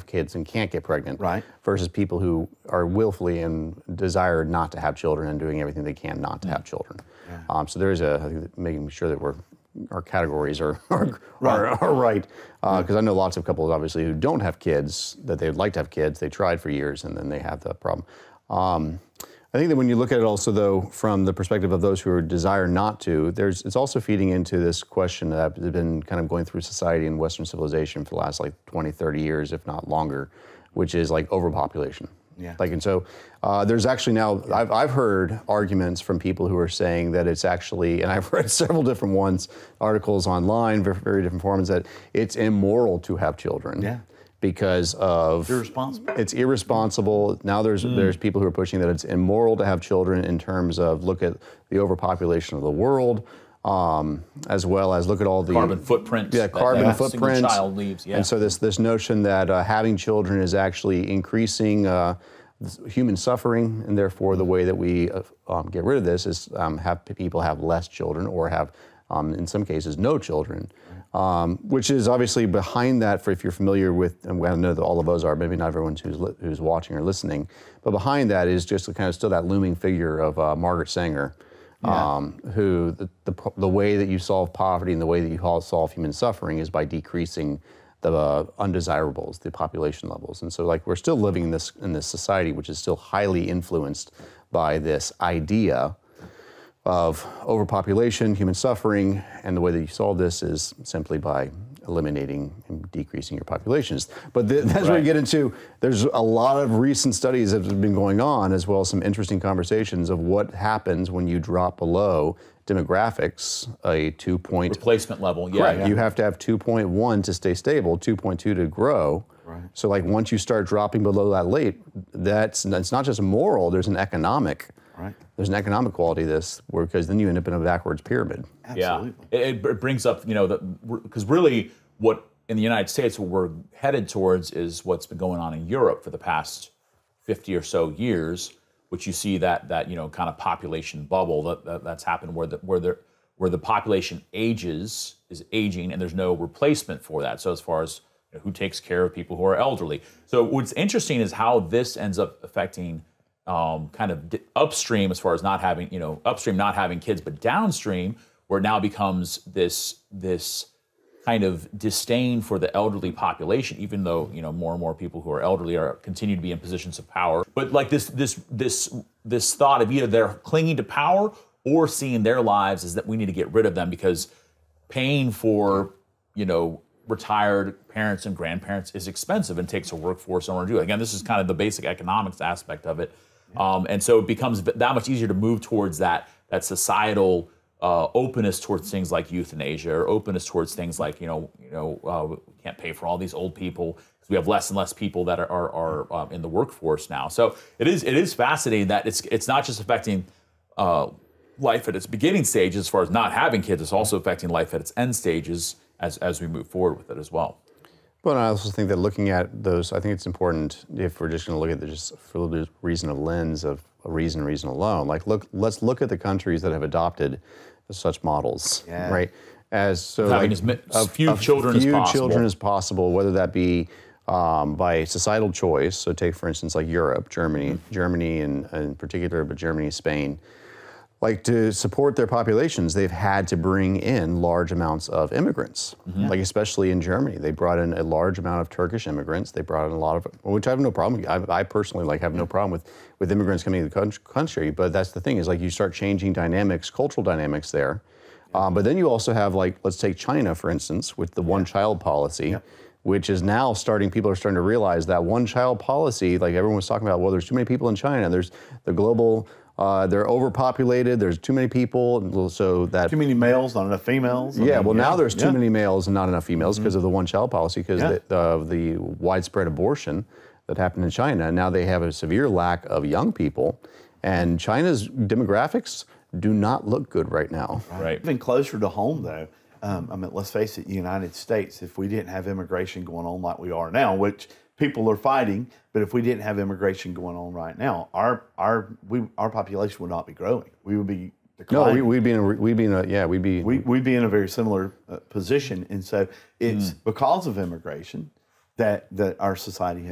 have kids and can't get pregnant, right, versus people who are willfully and desire not to have children and doing everything they can not to have children. Yeah. So there is I think making sure that our categories are right. Because I know lots of couples, obviously, who don't have kids, that they'd like to have kids. They tried for years, and then they have the problem. I think that when you look at it also, though, from the perspective of those who desire not to, it's also feeding into this question that has been kind of going through society and Western civilization for the last, 20, 30 years, if not longer, which is, overpopulation. Yeah. And so there's actually now, I've heard arguments from people who are saying that it's actually, and I've read several different articles online, very different forms, that it's immoral to have children. Yeah. Because of it's irresponsible. Now there's people who are pushing that it's immoral to have children in terms of look at the overpopulation of the world, as well as look at all the carbon footprint. Yeah, carbon footprint. Single child leaves. Yeah. And so this notion that having children is actually increasing human suffering, and therefore the way that we get rid of this is have people have less children or have in some cases no children. Which is obviously behind that, for if you're familiar with, and I know that all of us are, maybe not everyone who's watching or listening, but behind that is just kind of still that looming figure of Margaret Sanger, who the way that you solve poverty and the way that you solve human suffering is by decreasing the undesirables, the population levels. And so we're still living in this society which is still highly influenced by this idea of overpopulation, human suffering, and the way that you solve this is simply by eliminating and decreasing your populations. But that's where you get into, there's a lot of recent studies that have been going on, as well as some interesting conversations of what happens when you drop below demographics, a 2-point replacement level. Yeah, correct. Yeah. You have to have 2.1 to stay stable, 2.2 to grow. Right. So once you start dropping below that that's not just moral, there's an economic. Right. There's an economic quality to this, because then you end up in a backwards pyramid. Absolutely. Yeah, it brings up, because really what in the United States what we're headed towards is what's been going on in Europe for the past 50 or so years, which you see that kind of population bubble that's happened where the population is aging and there's no replacement for that. So as far as who takes care of people who are elderly. So what's interesting is how this ends up affecting kind of upstream, as far as not having, upstream not having kids, but downstream, where it now becomes this kind of disdain for the elderly population, even though more and more people who are elderly continue to be in positions of power. But this thought of either they're clinging to power or seeing their lives as that we need to get rid of them because paying for retired parents and grandparents is expensive and takes a workforce in order to do it. Again, this is kind of the basic economics aspect of it. And so it becomes that much easier to move towards that societal openness towards things like euthanasia, or openness towards things like we can't pay for all these old people because we have less and less people that are in the workforce now. So it is fascinating that it's not just affecting life at its beginning stages as far as not having kids. It's also affecting life at its end stages as we move forward with it as well. Well, I also think that looking at those, I think it's important if we're just going to look at it just for the reason of lens of a reason alone. Let's look at the countries that have adopted such models, right? Having as few children as possible, whether that be by societal choice. So take, for instance, like Europe, Germany in particular, but Germany, Spain. To support their populations, they've had to bring in large amounts of immigrants. Mm-hmm. Especially in Germany, they brought in a large amount of Turkish immigrants. They brought in a lot of, which I have no problem. I personally have no problem with immigrants coming to the country. But that's the thing is you start changing dynamics, cultural dynamics there. But then you also have let's take China for instance, with the one-child policy. Yep. Which is now people are starting to realize that one-child policy, everyone was talking about, well, there's too many people in China. There's the global. They're overpopulated. There's too many people, so that too many males, not enough females. Now there's too many males and not enough females because of the one-child policy, because of the widespread abortion that happened in China. Now they have a severe lack of young people, and China's demographics do not look good right now. Right. Even closer to home, though. Let's face it, the United States, if we didn't have immigration going on like we are now, which people are fighting, but if we didn't have immigration going on right now, our population would not be growing. We would be declining. No, we'd be in a very similar position, and so it's because of immigration that our society has